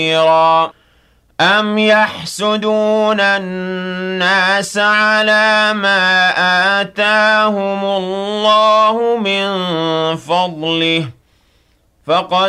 أَمْ يَحْسُدُونَ النَّاسَ عَلَىٰ مَا آتَاهُمُ اللَّهُ مِن فَضْلِهِ ۖ فَقَدْ